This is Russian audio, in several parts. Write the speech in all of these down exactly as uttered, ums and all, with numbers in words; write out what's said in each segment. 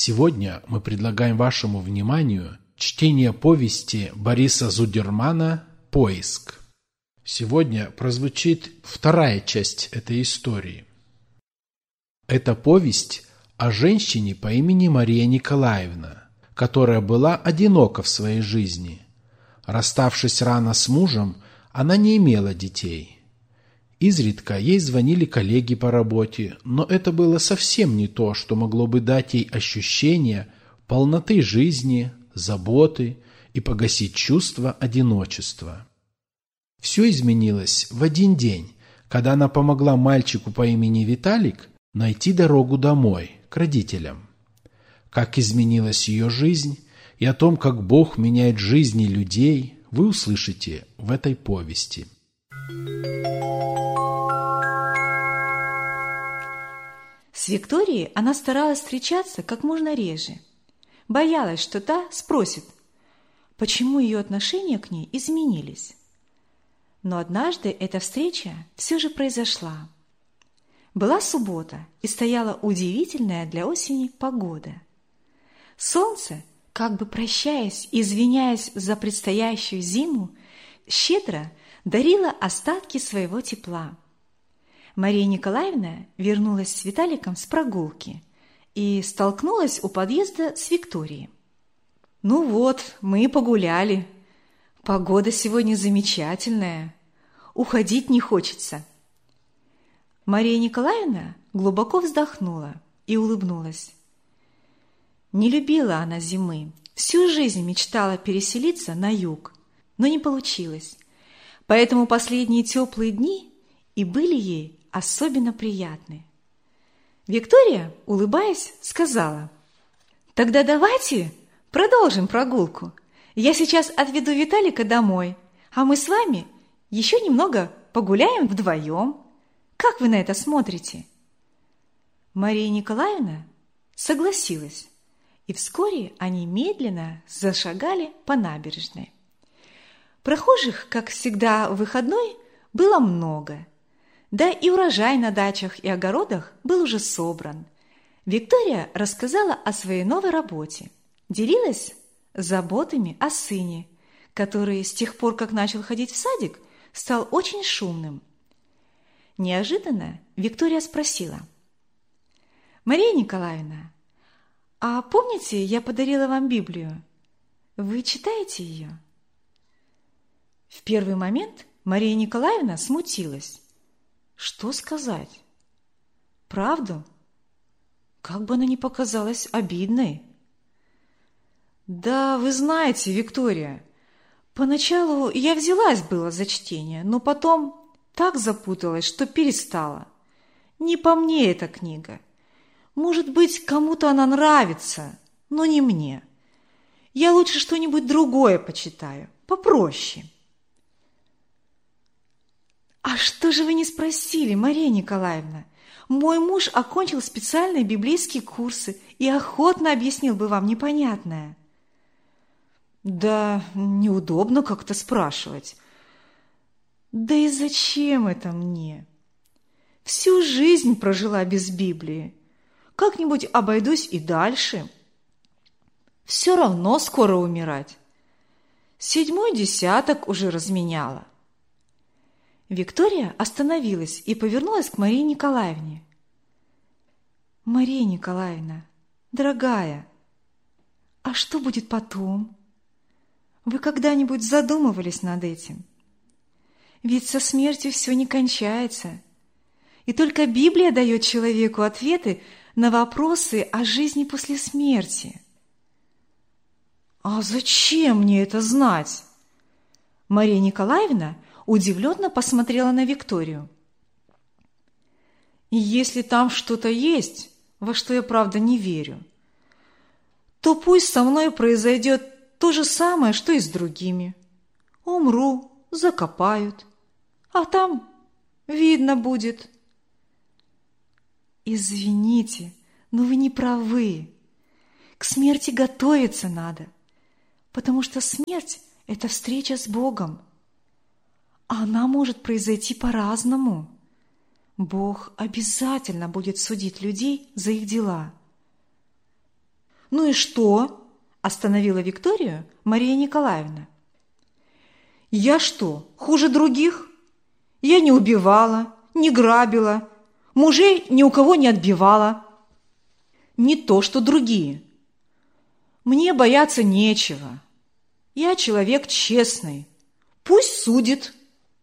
Сегодня мы предлагаем вашему вниманию чтение повести Бориса Зудермана «Поиск». Сегодня прозвучит вторая часть этой истории. Это повесть о женщине по имени Мария Николаевна, которая была одинока в своей жизни. Расставшись рано с мужем, она не имела детей. Изредка ей звонили коллеги по работе, но это было совсем не то, что могло бы дать ей ощущение полноты жизни, заботы и погасить чувство одиночества. Все изменилось в один день, когда она помогла мальчику по имени Виталик найти дорогу домой, к родителям. Как изменилась ее жизнь и о том, как Бог меняет жизни людей, вы услышите в этой повести. С Викторией она старалась встречаться как можно реже. Боялась, что та спросит, почему ее отношения к ней изменились. Но однажды эта встреча все же произошла. Была суббота, и стояла удивительная для осени погода. Солнце, как бы прощаясь и извиняясь за предстоящую зиму, щедро дарило остатки своего тепла. Мария Николаевна вернулась с Виталиком с прогулки и столкнулась у подъезда с Викторией. «Ну вот, мы и погуляли. Погода сегодня замечательная. Уходить не хочется». Мария Николаевна глубоко вздохнула и улыбнулась. Не любила она зимы, всю жизнь мечтала переселиться на юг, но не получилось. Поэтому последние теплые дни и были ей особенно приятны. Виктория, улыбаясь, сказала: «Тогда давайте продолжим прогулку. Я сейчас отведу Виталика домой, а мы с вами еще немного погуляем вдвоем. Как вы на это смотрите?» Мария Николаевна согласилась, и вскоре они медленно зашагали по набережной. Прохожих, как всегда в выходной, было много. Да и урожай на дачах и огородах был уже собран. Виктория рассказала о своей новой работе, делилась заботами о сыне, который с тех пор, как начал ходить в садик, стал очень шумным. Неожиданно Виктория спросила: «Мария Николаевна, а помните, я подарила вам Библию? Вы читаете ее?» В первый момент Мария Николаевна смутилась. Что сказать? Правду? Как бы она ни показалась обидной. «Да, вы знаете, Виктория, поначалу я взялась было за чтение, но потом так запуталась, что перестала. Не по мне эта книга. Может быть, кому-то она нравится, но не мне. Я лучше что-нибудь другое почитаю, попроще». «А что же вы не спросили, Мария Николаевна? Мой муж окончил специальные библейские курсы и охотно объяснил бы вам непонятное». «Да неудобно как-то спрашивать». «Да и зачем это мне? Всю жизнь прожила без Библии. Как-нибудь обойдусь и дальше. Все равно скоро умирать. Седьмой десяток уже разменяла». Виктория остановилась и повернулась к Марии Николаевне. «Мария Николаевна, дорогая, а что будет потом? Вы когда-нибудь задумывались над этим? Ведь со смертью все не кончается, и только Библия дает человеку ответы на вопросы о жизни после смерти». «А зачем мне это знать?» Мария Николаевна удивленно посмотрела на Викторию. «Если там что-то есть, во что я правда не верю, то пусть со мной произойдет то же самое, что и с другими. Умру, закопают, а там видно будет». «Извините, но вы не правы. К смерти готовиться надо, потому что смерть – это встреча с Богом. А она может произойти по-разному. Бог обязательно будет судить людей за их дела». «Ну и что?» – остановила Викторию Мария Николаевна. «Я что, хуже других? Я не убивала, не грабила, мужей ни у кого не отбивала. Не то, что другие. Мне бояться нечего. Я человек честный. Пусть судит».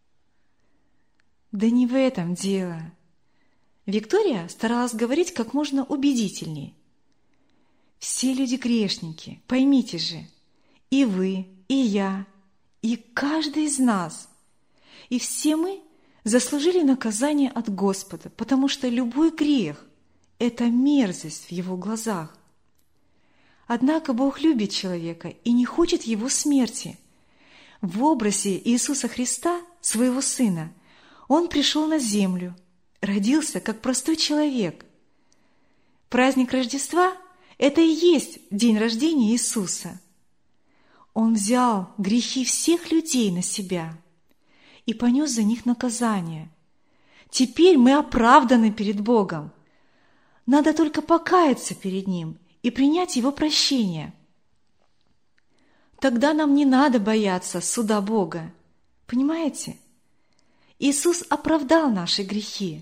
Да не в этом дело. Виктория старалась говорить как можно убедительней. Все люди грешники, поймите же. И вы, и я, и каждый из нас. И все мы заслужили наказание от Господа, потому что любой грех – это мерзость в Его глазах. Однако Бог любит человека и не хочет его смерти. В образе Иисуса Христа, своего Сына, Он пришел на землю, родился как простой человек. Праздник Рождества – это и есть день рождения Иисуса. Он взял грехи всех людей на себя и понес за них наказание. Теперь мы оправданы перед Богом. Надо только покаяться перед Ним и принять Его прощение. Тогда нам не надо бояться суда Бога. Понимаете? Иисус оправдал наши грехи.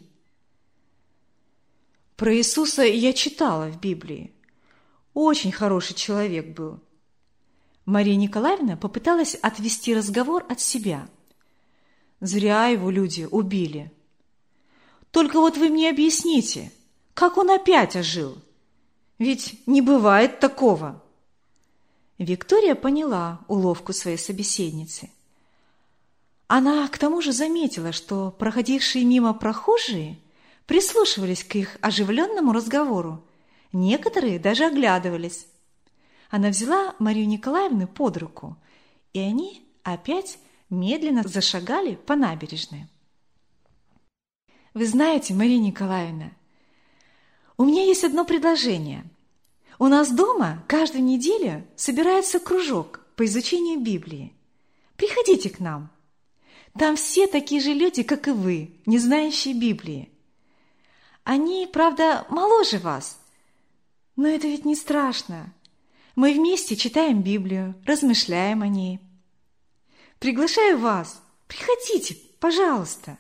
Про Иисуса я читала в Библии. Очень хороший человек был. Мария Николаевна попыталась отвести разговор от себя. Зря его люди убили. Только вот вы мне объясните, как он опять ожил? Ведь не бывает такого. Виктория поняла уловку своей собеседницы. Она к тому же заметила, что проходившие мимо прохожие прислушивались к их оживленному разговору. Некоторые даже оглядывались. Она взяла Марию Николаевну под руку, и они опять медленно зашагали по набережной. «Вы знаете, Мария Николаевна, у меня есть одно предложение. У нас дома каждую неделю собирается кружок по изучению Библии. Приходите к нам. Там все такие же люди, как и вы, не знающие Библии. Они, правда, моложе вас, но это ведь не страшно. Мы вместе читаем Библию, размышляем о ней. Приглашаю вас. Приходите, пожалуйста».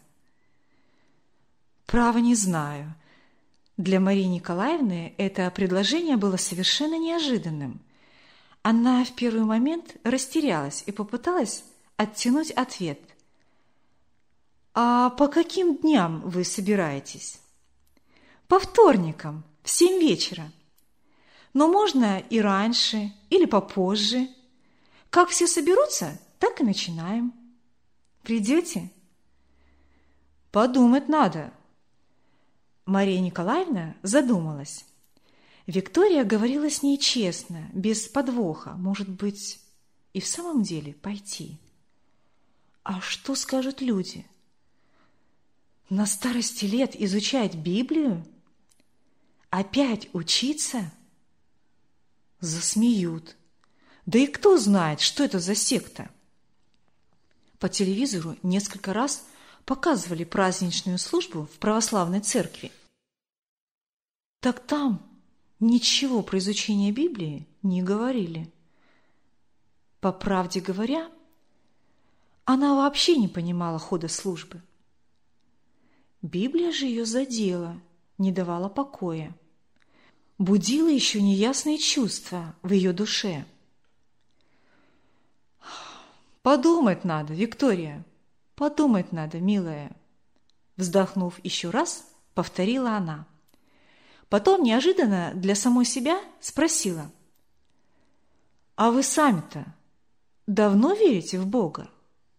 Право не знаю. Для Марии Николаевны это предложение было совершенно неожиданным. Она в первый момент растерялась и попыталась оттянуть ответ. «А по каким дням вы собираетесь?» «По вторникам, в семь вечера. Но можно и раньше, или попозже. Как все соберутся, так и начинаем. Придете?» «Подумать надо». Мария Николаевна задумалась. Виктория говорила с ней честно, без подвоха. Может быть, и в самом деле пойти. А что скажут люди? На старости лет изучать Библию? Опять учиться? Засмеют. Да и кто знает, что это за секта? По телевизору несколько раз показывали праздничную службу в православной церкви. Так там ничего про изучение Библии не говорили. По правде говоря, она вообще не понимала хода службы. Библия же ее задела, не давала покоя, будила еще неясные чувства в ее душе. «Подумать надо, Виктория, подумать надо, милая», вздохнув еще раз, повторила она. Потом неожиданно для самой себя спросила: «А вы сами-то давно верите в Бога?»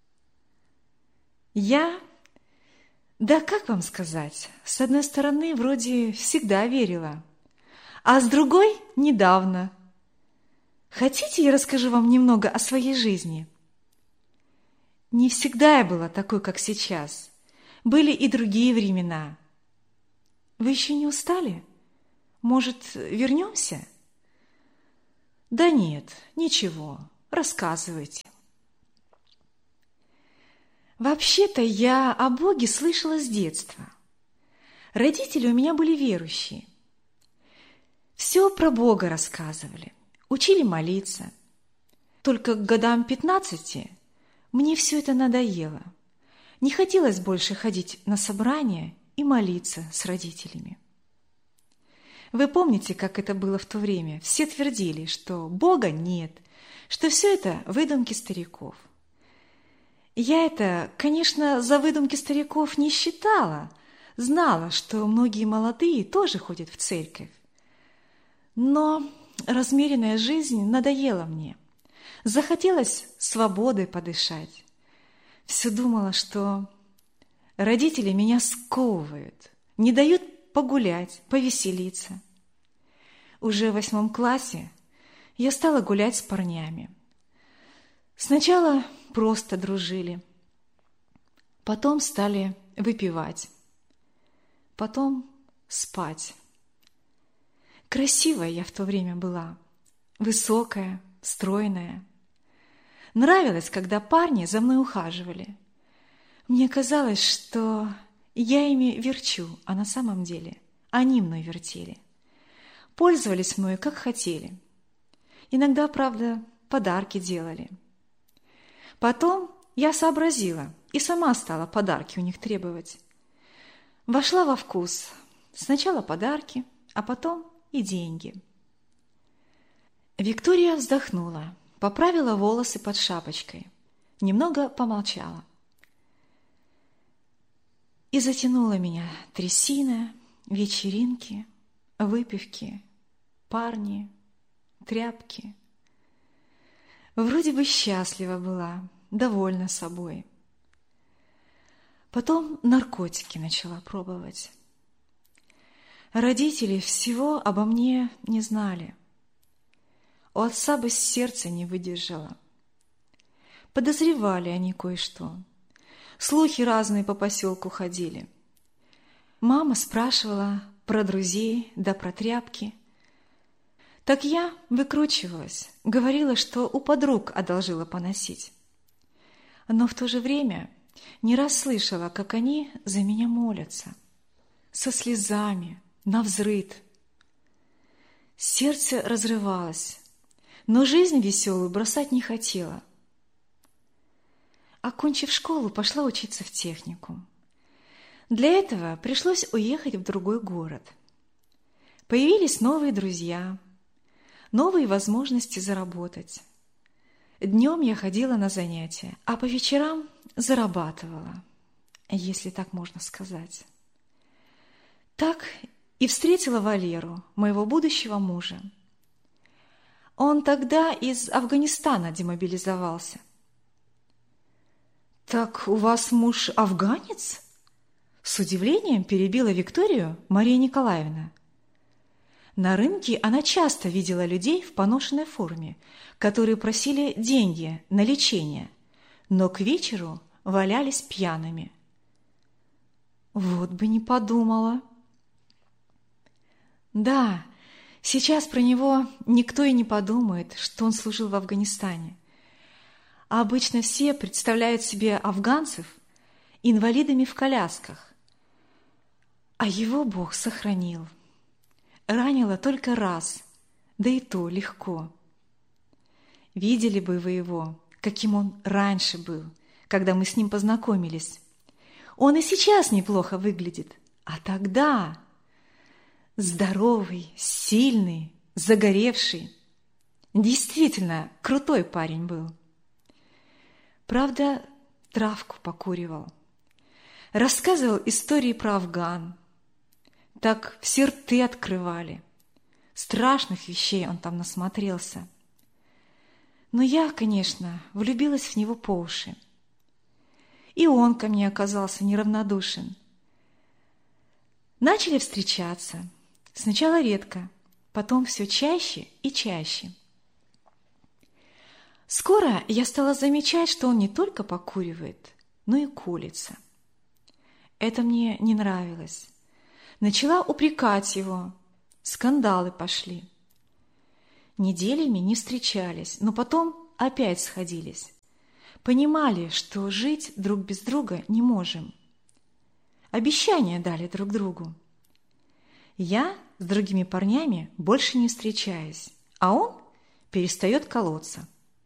«Я? Да как вам сказать? С одной стороны, вроде всегда верила, а с другой – недавно. Хотите, я расскажу вам немного о своей жизни?» Не всегда я была такой, как сейчас. Были и другие времена. Вы еще не устали? Может, вернемся? Да нет, ничего, рассказывайте. Вообще-то я о Боге слышала с детства. Родители у меня были верующие. В Все про Бога рассказывали, учили молиться. Только к годам пятнадцати мне все это надоело. Не хотелось больше ходить на собрания и молиться с родителями. Вы помните, как это было в то время? Все твердили, что Бога нет, что все это выдумки стариков. Я это, конечно, за выдумки стариков не считала, знала, что многие молодые тоже ходят в церковь. Но размеренная жизнь надоела мне. Захотелось свободой подышать. Все думала, что родители меня сковывают, не дают погулять, повеселиться. Уже в восьмом классе я стала гулять с парнями. Сначала просто дружили, потом стали выпивать, потом спать. Красивая я в то время была, высокая, стройная. Нравилось, когда парни за мной ухаживали. Мне казалось, что я ими верчу, а на самом деле они мной вертели. Пользовались мною, как хотели. Иногда, правда, подарки делали. Потом я сообразила и сама стала подарки у них требовать. Вошла во вкус. Сначала подарки, а потом и деньги. Виктория вздохнула, поправила волосы под шапочкой, немного помолчала. И затянула меня трясина, вечеринки, выпивки, парни, тряпки. Вроде бы счастлива была, довольна собой. Потом наркотики начала пробовать. Родители всего обо мне не знали. У отца бы сердце не выдержало. Подозревали они кое-что. Слухи разные по поселку ходили. Мама спрашивала про друзей да про тряпки. Так я выкручивалась, говорила, что у подруг одолжила поносить. Но в то же время не раз слышала, как они за меня молятся. Со слезами, навзрыд. Сердце разрывалось, но жизнь веселую бросать не хотела. Окончив школу, пошла учиться в техникум. Для этого пришлось уехать в другой город. Появились новые друзья, новые возможности заработать. Днем я ходила на занятия, а по вечерам зарабатывала, если так можно сказать. Так и встретила Валеру, моего будущего мужа. Он тогда из Афганистана демобилизовался. «Так у вас муж афганец?» С удивлением перебила Викторию Мария Николаевна. На рынке она часто видела людей в поношенной форме, которые просили деньги на лечение, но к вечеру валялись пьяными. Вот бы не подумала. Да, сейчас про него никто и не подумает, что он служил в Афганистане. А обычно все представляют себе афганцев инвалидами в колясках. А его Бог сохранил. Ранила только раз, да и то легко. Видели бы вы его, каким он раньше был, когда мы с ним познакомились. Он и сейчас неплохо выглядит, а тогда здоровый, сильный, загоревший. Действительно, крутой парень был. Правда, травку покуривал. Рассказывал истории про Афган. Так все рты открывали. Страшных вещей он там насмотрелся. Но я, конечно, влюбилась в него по уши. И он ко мне оказался неравнодушен. Начали встречаться. Сначала редко, потом все чаще и чаще. Скоро я стала замечать, что он не только покуривает, но и курится. Это мне не нравилось. Начала упрекать его. Скандалы пошли. Неделями не встречались, но потом опять сходились. Понимали, что жить друг без друга не можем. Обещания дали друг другу. Я с другими парнями больше не встречаюсь, а он перестает колоться.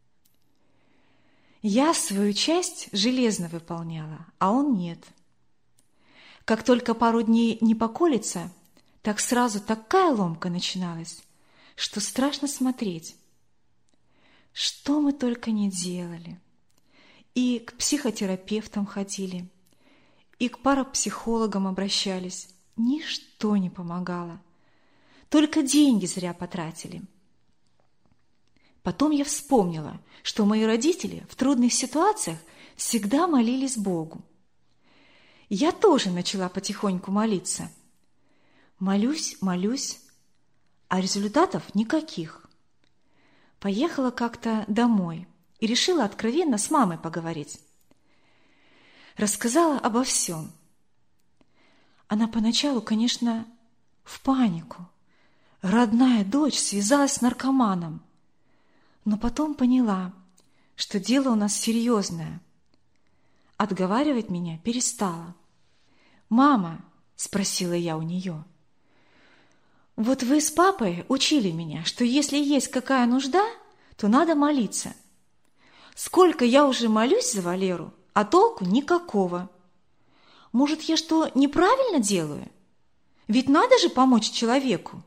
Я свою часть железно выполняла, а он нет. Как только пару дней не поколется, так сразу такая ломка начиналась, что страшно смотреть. Что мы только не делали. И к психотерапевтам ходили, и к парапсихологам обращались. Ничто не помогало. Только деньги зря потратили. Потом я вспомнила, что мои родители в трудных ситуациях всегда молились Богу. Я тоже начала потихоньку молиться. Молюсь, молюсь, а результатов никаких. Поехала как-то домой и решила откровенно с мамой поговорить. Рассказала обо всем. Она поначалу, конечно, в панику. Родная дочь связалась с наркоманом. Но потом поняла, что дело у нас серьезное. Отговаривать меня перестала. «Мама», — спросила я у нее, — «вот вы с папой учили меня, что если есть какая нужда, то надо молиться. Сколько я уже молюсь за Валеру, а толку никакого. Может, я что, неправильно делаю? Ведь надо же помочь человеку».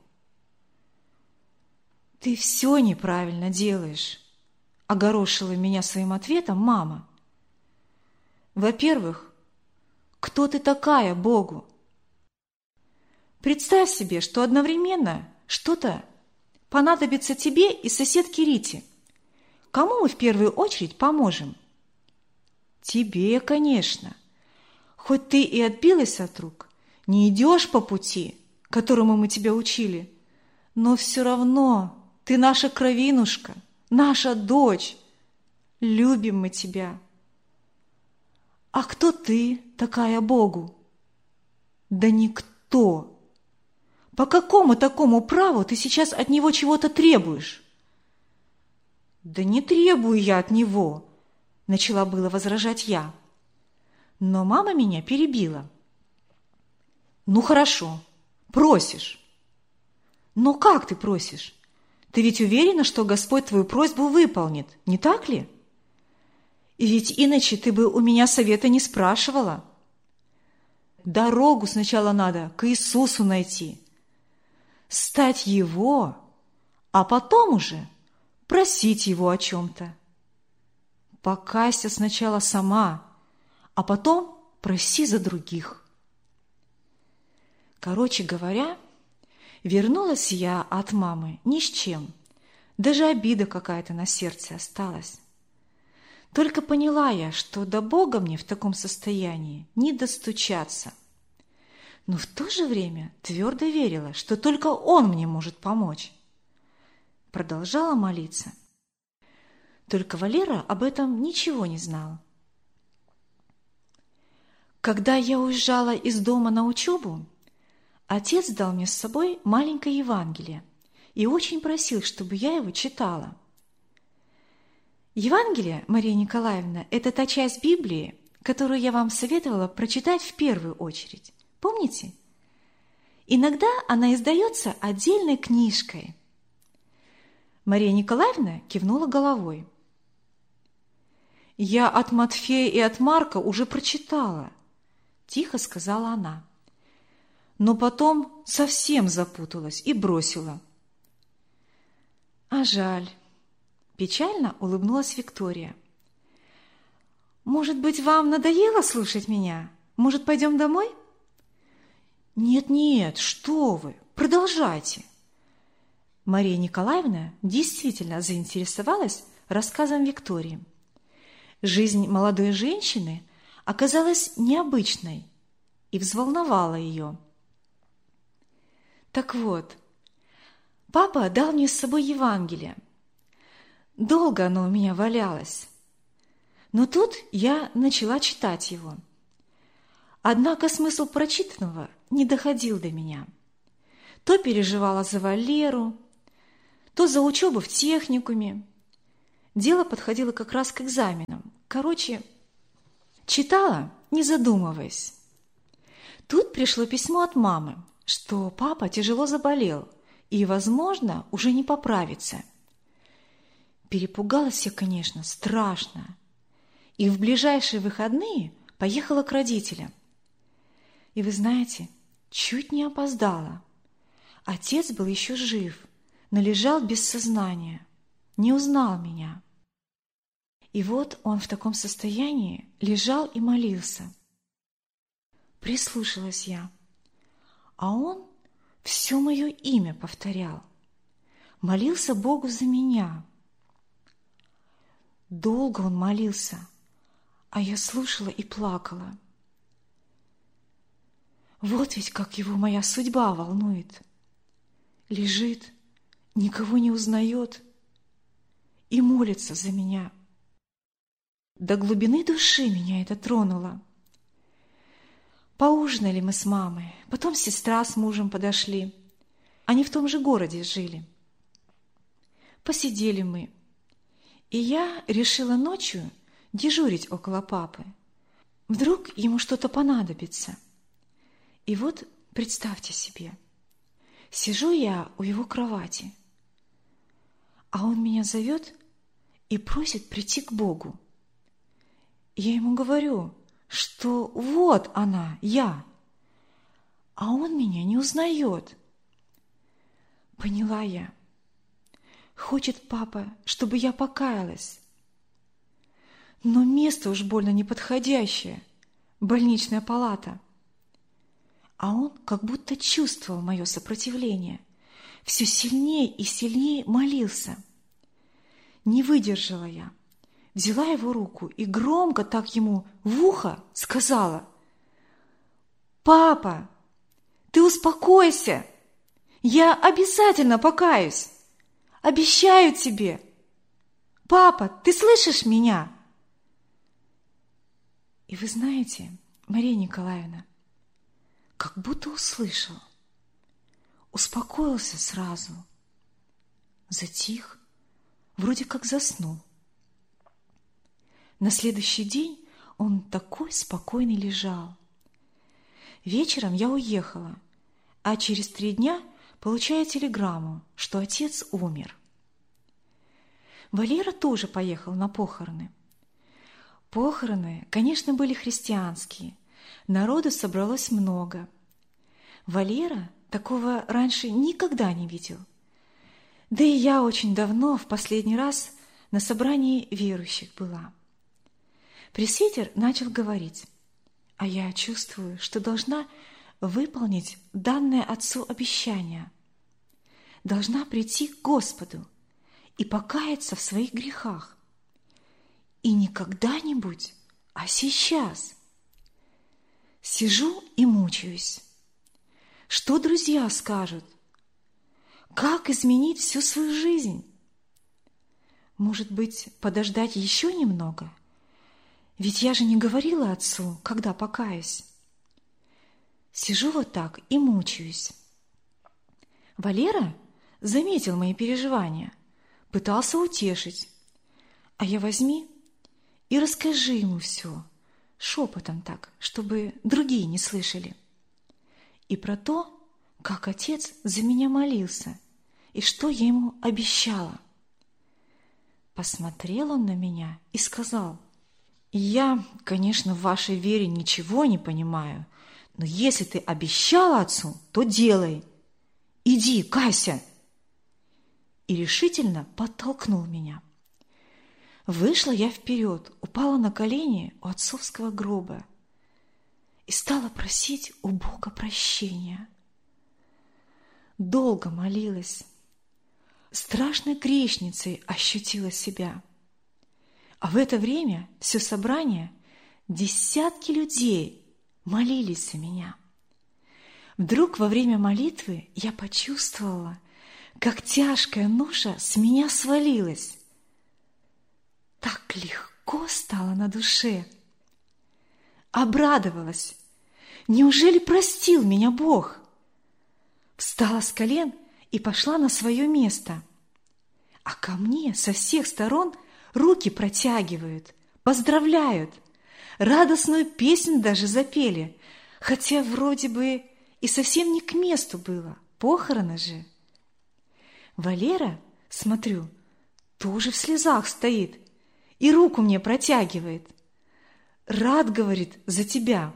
«Ты все неправильно делаешь», — огорошила меня своим ответом мама. «Во-первых, кто ты такая Богу? Представь себе, что одновременно что-то понадобится тебе и соседке Рите. Кому мы в первую очередь поможем? Тебе, конечно. Хоть ты и отбилась от рук, не идешь по пути, которому мы тебя учили, но все равно ты наша кровинушка, наша дочь. Любим мы тебя. А кто ты такая Богу? Да никто. По какому такому праву ты сейчас от него чего-то требуешь? Да не требую я от него, начала было возражать я. Но мама меня перебила. Ну хорошо, просишь. Но как ты просишь? Ты ведь уверена, что Господь твою просьбу выполнит, не так ли? И ведь иначе ты бы у меня совета не спрашивала. Дорогу сначала надо к Иисусу найти, стать Его, а потом уже просить Его о чем-то. Покайся сначала сама, а потом проси за других. Короче говоря, вернулась я от мамы ни с чем, даже обида какая-то на сердце осталась. Только поняла я, что до Бога мне в таком состоянии не достучаться. Но в то же время твердо верила, что только Он мне может помочь. Продолжала молиться. Только Валера об этом ничего не знал. Когда я уезжала из дома на учебу, отец дал мне с собой маленькое Евангелие и очень просил, чтобы я его читала. Евангелие, Мария Николаевна, это та часть Библии, которую я вам советовала прочитать в первую очередь. Помните? Иногда она издается отдельной книжкой. Мария Николаевна кивнула головой. «Я от Матфея и от Марка уже прочитала», – тихо сказала она. Но потом совсем запуталась и бросила. «А жаль». Печально улыбнулась Виктория. «Может быть, вам надоело слушать меня? Может, пойдем домой?» «Нет-нет, что вы, продолжайте». Мария Николаевна действительно заинтересовалась рассказом Виктории. Жизнь молодой женщины оказалась необычной и взволновала ее. Так вот, папа дал мне с собой Евангелие. Долго оно у меня валялось. Но тут я начала читать его. Однако смысл прочитанного не доходил до меня. То переживала за Валеру, то за учебу в техникуме. Дело подходило как раз к экзаменам. Короче, читала, не задумываясь. Тут пришло письмо от мамы. что папа тяжело заболел и, возможно, уже не поправится. Перепугалась я, конечно, страшно, и в ближайшие выходные поехала к родителям. И вы знаете, чуть не опоздала. Отец был еще жив, но лежал без сознания, не узнал меня. И вот он в таком состоянии лежал и молился. Прислушалась я, а он все мое имя повторял, молился Богу за меня. Долго он молился, а я слушала и плакала. Вот ведь как его моя судьба волнует. Лежит, никого не узнает и молится за меня. До глубины души меня это тронуло. Поужинали мы с мамой, потом сестра с мужем подошли. Они в том же городе жили. Посидели мы, и я решила ночью дежурить около папы. Вдруг ему что-то понадобится. И вот представьте себе, сижу я у его кровати, а он меня зовет и просит прийти к Богу. Я ему говорю, что вот она, я, а он меня не узнает. Поняла я. Хочет папа, чтобы я покаялась. Но место уж больно неподходящее, больничная палата. А он как будто чувствовал мое сопротивление, все сильнее и сильнее молился. Не выдержала я. Взяла его руку и громко так ему в ухо сказала: «Папа, ты успокойся! Я обязательно покаюсь! Обещаю тебе! Папа, ты слышишь меня?» И вы знаете, Мария Николаевна, как будто услышал, успокоился сразу, затих, вроде как заснул. На следующий день он такой спокойный лежал. Вечером я уехала, а через три дня получаю телеграмму, что отец умер. Валера тоже поехал на похороны. Похороны, конечно, были христианские, народу собралось много. Валера такого раньше никогда не видел. Да и я очень давно, в последний раз, на собрании верующих была. Пресвитер начал говорить, а я чувствую, что должна выполнить данное отцу обещание. Должна прийти к Господу и покаяться в своих грехах. И не когда-нибудь, а сейчас. Сижу и мучаюсь. Что друзья скажут? Как изменить всю свою жизнь? Может быть, подождать еще немного? Ведь я же не говорила отцу, когда покаюсь. Сижу вот так и мучаюсь. Валера заметил мои переживания, пытался утешить. А я возьми и расскажи ему все, шепотом так, чтобы другие не слышали. И про то, как отец за меня молился, и что я ему обещала. Посмотрел он на меня и сказал: «Я, конечно, в вашей вере ничего не понимаю, но если ты обещала отцу, то делай. Иди, кайся!» И решительно подтолкнул меня. Вышла я вперед, упала на колени у отцовского гроба и стала просить у Бога прощения. Долго молилась, страшной грешницей ощутила себя. А в это время все собрание, десятки людей молились за меня. Вдруг во время молитвы я почувствовала, как тяжкая ноша с меня свалилась. Так легко стало на душе. Обрадовалась. Неужели простил меня Бог? Встала с колен и пошла на свое место. А ко мне со всех сторон руки протягивают, поздравляют, радостную песню даже запели, хотя вроде бы и совсем не к месту было, похороны же. Валера, смотрю, тоже в слезах стоит и руку мне протягивает. Рад, говорит, за тебя.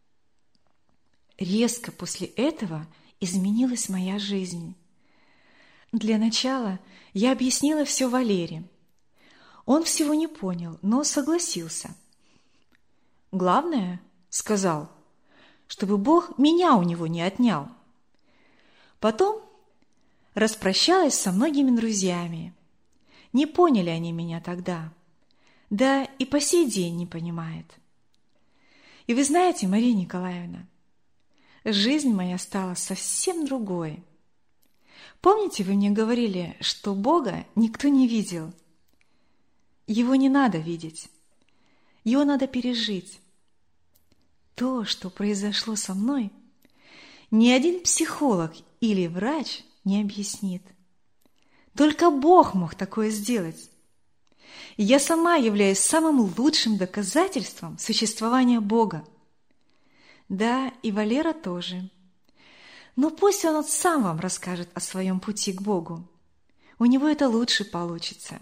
Резко после этого изменилась моя жизнь. Для начала я объяснила все Валере. Он всего не понял, но согласился. Главное, сказал, чтобы Бог меня у него не отнял. Потом распрощалась со многими друзьями. Не поняли они меня тогда, да и по сей день не понимают. И вы знаете, Мария Николаевна, жизнь моя стала совсем другой. Помните, вы мне говорили, что Бога никто не видел? Его не надо видеть, его надо пережить. То, что произошло со мной, ни один психолог или врач не объяснит. Только Бог мог такое сделать. И я сама являюсь самым лучшим доказательством существования Бога. Да, и Валера тоже. Но пусть он сам вам расскажет о своем пути к Богу. У него это лучше получится.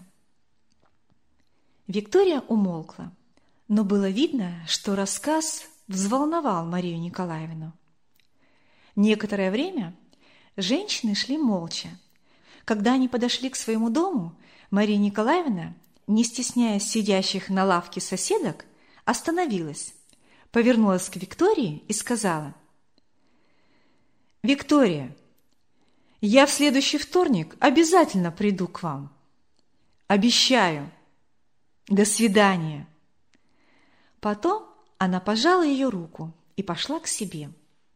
Виктория умолкла, но было видно, что рассказ взволновал Марию Николаевну. Некоторое время женщины шли молча. Когда они подошли к своему дому, Мария Николаевна, не стесняясь сидящих на лавке соседок, остановилась, повернулась к Виктории и сказала: «Виктория, я в следующий вторник обязательно приду к вам. Обещаю. До свидания». Потом она пожала ее руку и пошла к себе.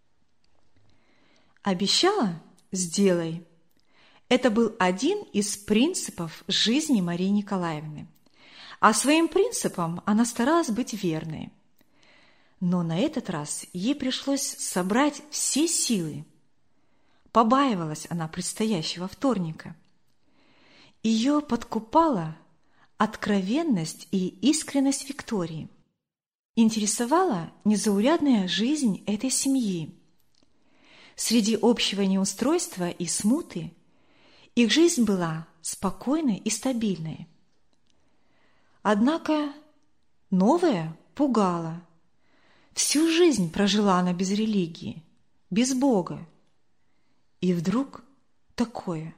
«Обещала? Сделай». Это был один из принципов жизни Марии Николаевны. А своим принципам она старалась быть верной. Но на этот раз ей пришлось собрать все силы. Побаивалась она предстоящего вторника. Ее подкупала откровенность и искренность Виктории. Интересовала незаурядная жизнь этой семьи. Среди общего неустройства и смуты их жизнь была спокойной и стабильной. Однако новое пугало. Всю жизнь прожила она без религии, без Бога. И вдруг такое.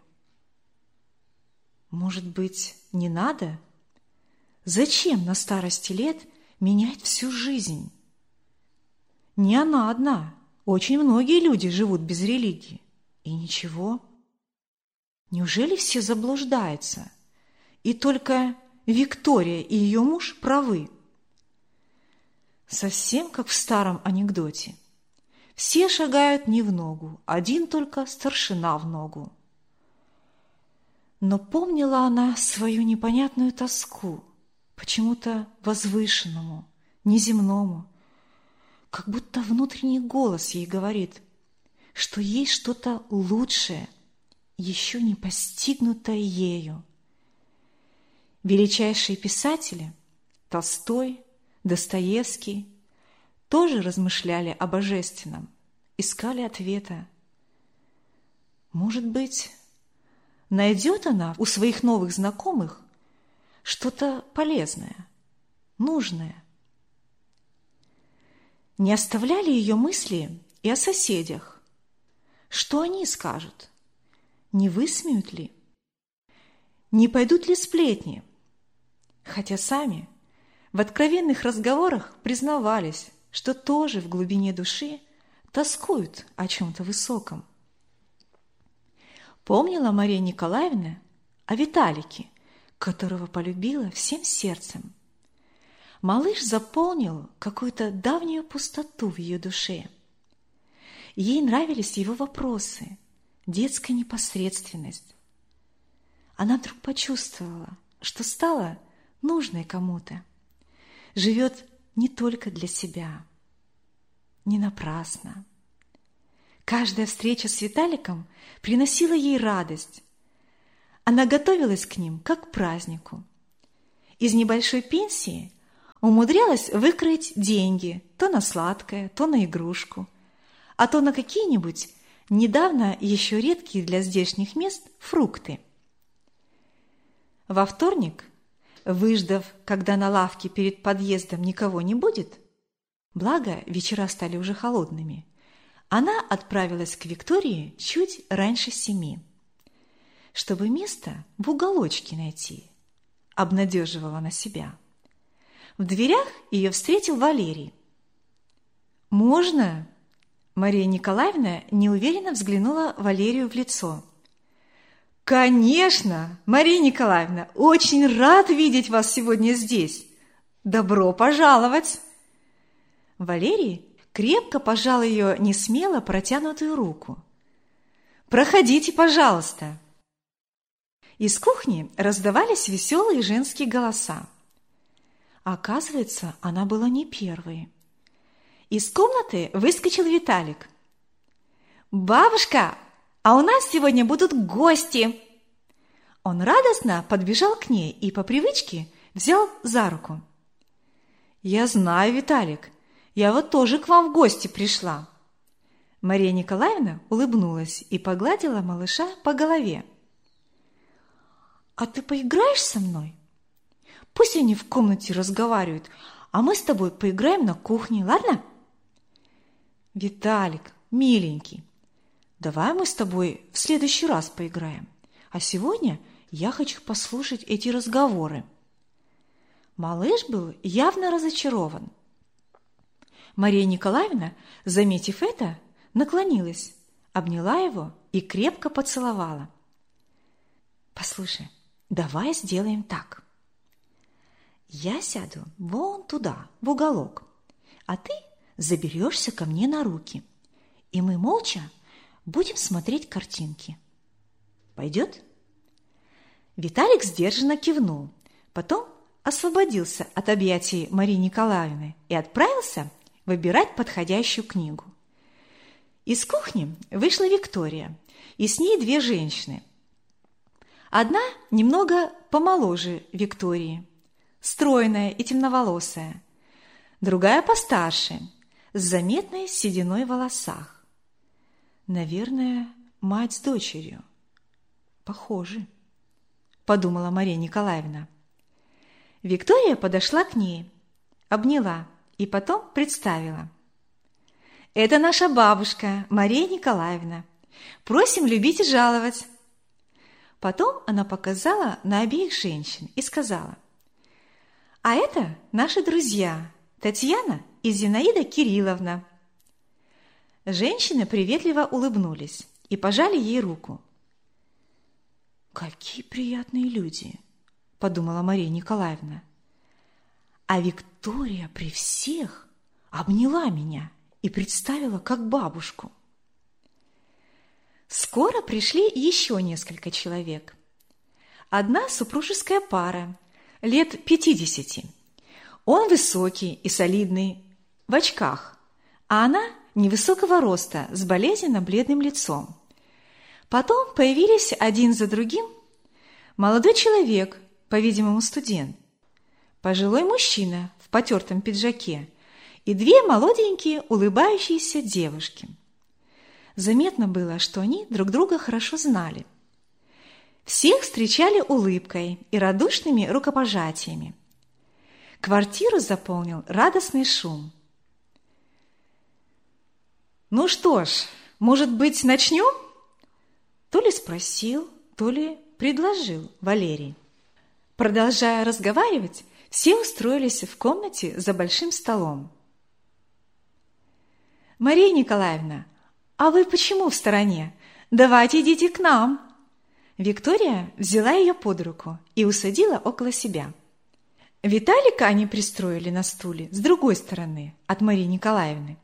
Может быть, не надо? Зачем на старости лет менять всю жизнь? Не она одна. Очень многие люди живут без религии. И ничего. Неужели все заблуждаются? И только Виктория и ее муж правы? Совсем как в старом анекдоте. Все шагают не в ногу, один только старшина в ногу. Но помнила она свою непонятную тоску, почему-то возвышенному, неземному, как будто внутренний голос ей говорит, что есть что-то лучшее, еще не постигнутое ею. Величайшие писатели – Толстой, Достоевский – тоже размышляли о божественном, искали ответа. Может быть, найдет она у своих новых знакомых что-то полезное, нужное. Не оставляли ее мысли и о соседях. Что они скажут? Не высмеют ли? Не пойдут ли сплетни? Хотя сами в откровенных разговорах признавались, что тоже в глубине души тоскуют о чем-то высоком. Помнила Мария Николаевна о Виталике, которого полюбила всем сердцем. Малыш заполнил какую-то давнюю пустоту в ее душе. Ей нравились его вопросы, детская непосредственность. Она вдруг почувствовала, что стала нужной кому-то, живет не только для себя. Не напрасно. Каждая встреча с Виталиком приносила ей радость. Она готовилась к ним, как к празднику. Из небольшой пенсии умудрялась выкроить деньги то на сладкое, то на игрушку. а то на какие-нибудь недавно еще редкие для здешних мест фрукты. Во вторник, выждав, когда на лавке перед подъездом никого не будет, благо вечера стали уже холодными, она отправилась к Виктории чуть раньше семи, чтобы место в уголочке найти, обнадеживала на себя. В дверях ее встретил Валерий. «Можно?» Мария Николаевна неуверенно взглянула Валерию в лицо. «Конечно, Мария Николаевна, очень рад видеть вас сегодня здесь. Добро пожаловать!» Валерий крепко пожал ее несмело протянутую руку. «Проходите, пожалуйста!» Из кухни раздавались веселые женские голоса. Оказывается, она была не первой. Из комнаты выскочил Виталик. «Бабушка, а у нас сегодня будут гости!» Он радостно подбежал к ней и по привычке взял за руку. «Я знаю, Виталик, я вот тоже к вам в гости пришла». Мария Николаевна улыбнулась и погладила малыша по голове. «А ты поиграешь со мной? Пусть они в комнате разговаривают, а мы с тобой поиграем на кухне, ладно?» «Виталик, миленький, давай мы с тобой в следующий раз поиграем, а сегодня я хочу послушать эти разговоры». Малыш был явно разочарован. Мария Николаевна, заметив это, наклонилась, обняла его и крепко поцеловала. «Послушай, давай сделаем так. Я сяду вон туда, в уголок, а ты заберешься ко мне на руки, и мы молча будем смотреть картинки. Пойдет?» Виталик сдержанно кивнул, потом освободился от объятий Марии Николаевны и отправился выбирать подходящую книгу. Из кухни вышла Виктория, и с ней две женщины. Одна немного помоложе Виктории, стройная и темноволосая, другая постарше, с заметной сединой в волосах. Наверное, мать с дочерью. Похожи, подумала Мария Николаевна. Виктория подошла к ней, обняла и потом представила. «Это наша бабушка Мария Николаевна. Просим любить и жаловать». Потом она показала на обеих женщин и сказала: «А это наши друзья Татьяна и Зинаида Кирилловна». Женщины приветливо улыбнулись и пожали ей руку. «Какие приятные люди!» – подумала Мария Николаевна. А Виктория при всех обняла меня и представила как бабушку. Скоро пришли еще несколько человек. Одна супружеская пара, лет пятидесяти. Он высокий и солидный, в очках, а она невысокого роста, с болезненно-бледным лицом. Потом появились один за другим молодой человек, по-видимому, студент, пожилой мужчина в потертом пиджаке и две молоденькие улыбающиеся девушки. Заметно было, что они друг друга хорошо знали. Всех встречали улыбкой и радушными рукопожатиями. Квартиру заполнил радостный шум. «Ну что ж, может быть, начнем?» То ли спросил, то ли предложил Валерий. Продолжая разговаривать, все устроились в комнате за большим столом. «Мария Николаевна, а вы почему в стороне? Давайте идите к нам!» Виктория взяла ее под руку и усадила около себя. Виталика они пристроили на стуле с другой стороны от Марии Николаевны.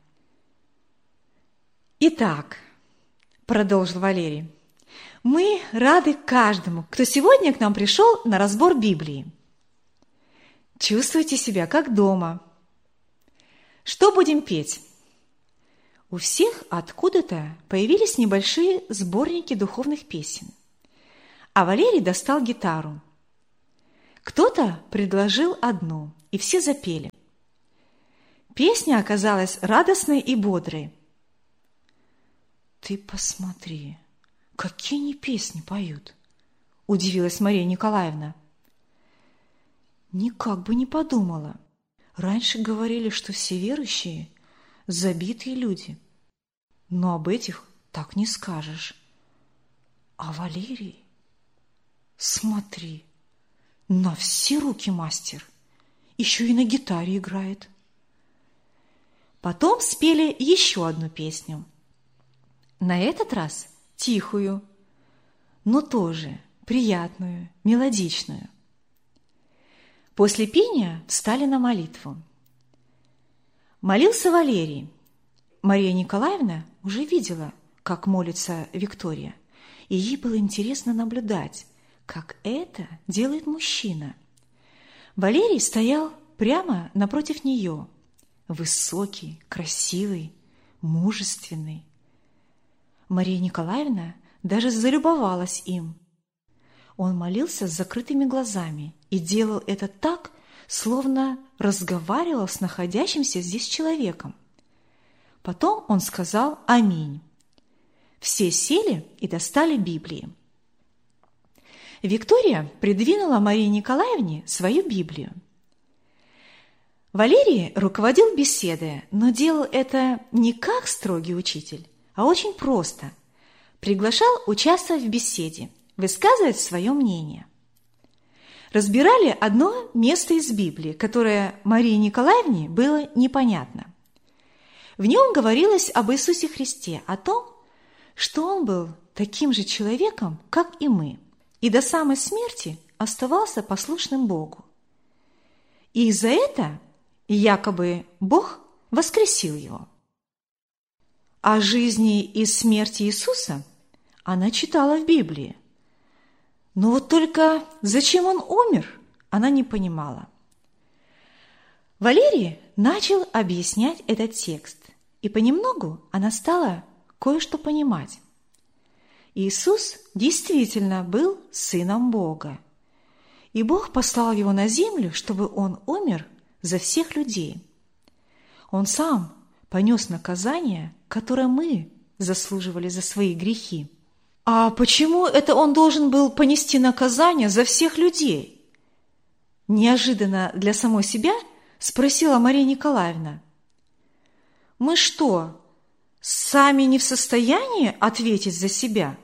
«Итак», – продолжил Валерий, – «мы рады каждому, кто сегодня к нам пришел на разбор Библии. Чувствуйте себя как дома. Что будем петь?» У всех откуда-то появились небольшие сборники духовных песен, а Валерий достал гитару. Кто-то предложил одну, и все запели. Песня оказалась радостной и бодрой. Ты посмотри, какие они песни поют, удивилась Мария Николаевна. Никак бы не подумала. Раньше говорили, что все верующие – забитые люди. Но об этих так не скажешь. А Валерий, смотри, на все руки мастер, еще и на гитаре играет. Потом спели еще одну песню. На этот раз тихую, но тоже приятную, мелодичную. После пения встали на молитву. Молился Валерий. Мария Николаевна уже видела, как молится Виктория, и ей было интересно наблюдать, как это делает мужчина. Валерий стоял прямо напротив нее, высокий, красивый, мужественный. Мария Николаевна даже залюбовалась им. Он молился с закрытыми глазами и делал это так, словно разговаривал с находящимся здесь человеком. Потом он сказал «Аминь». Все сели и достали Библии. Виктория придвинула Марии Николаевне свою Библию. Валерий руководил беседой, но делал это не как строгий учитель, а очень просто. Приглашал участвовать в беседе, высказывать свое мнение. Разбирали одно место из Библии, которое Марии Николаевне было непонятно. В нем говорилось об Иисусе Христе, о том, что Он был таким же человеком, как и мы, и до самой смерти оставался послушным Богу. И за это якобы Бог воскресил Его. О жизни и смерти Иисуса она читала в Библии. Но вот только зачем Он умер, она не понимала. Валерий начал объяснять этот текст, и понемногу она стала кое-что понимать. Иисус действительно был Сыном Бога, и Бог послал Его на землю, чтобы Он умер за всех людей. Он сам понес наказание, которое мы заслуживали за свои грехи. А почему это Он должен был понести наказание за всех людей? Неожиданно для самой себя спросила Мария Николаевна. Мы что, сами не в состоянии ответить за себя?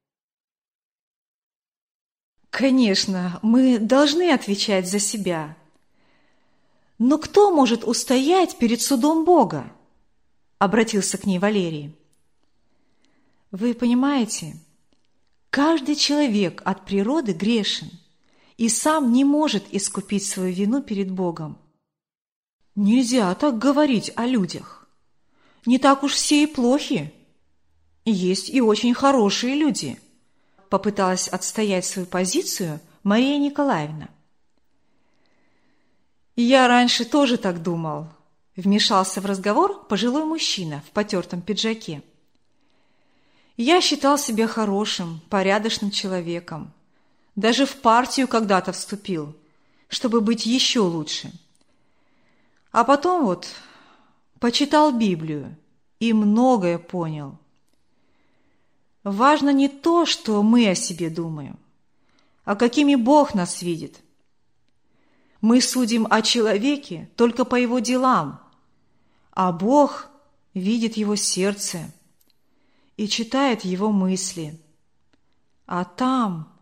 Конечно, мы должны отвечать за себя. Но кто может устоять перед судом Бога? Обратился к ней Валерий. Вы понимаете, каждый человек от природы грешен и сам не может искупить свою вину перед Богом. Нельзя так говорить о людях. Не так уж все и плохи. Есть и очень хорошие люди. Попыталась отстоять свою позицию Мария Николаевна. Я раньше тоже так думал. Вмешался в разговор пожилой мужчина в потертом пиджаке. Я считал себя хорошим, порядочным человеком. Даже в партию когда-то вступил, чтобы быть еще лучше. А потом вот почитал Библию и многое понял. Важно не то, что мы о себе думаем, а какими Бог нас видит. Мы судим о человеке только по его делам, а Бог видит его сердце и читает его мысли. А там,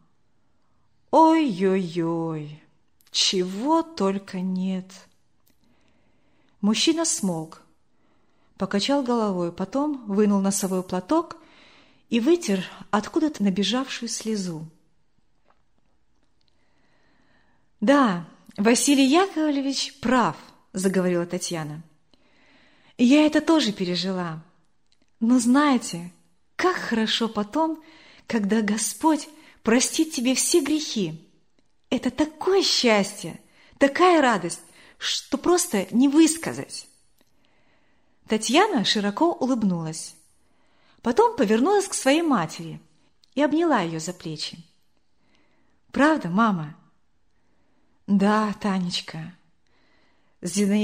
ой-ой-ой, чего только нет. Мужчина смолк, покачал головой, потом вынул носовой платок и вытер откуда-то набежавшую слезу. «Да, Василий Яковлевич прав», – заговорила Татьяна. «Я это тоже пережила. Но знаете, как хорошо потом, когда Господь простит тебе все грехи. Это такое счастье, такая радость, что просто не высказать». Татьяна широко улыбнулась. Потом повернулась к своей матери и обняла ее за плечи. «Правда, мама?» «Да, Танечка». Зинаида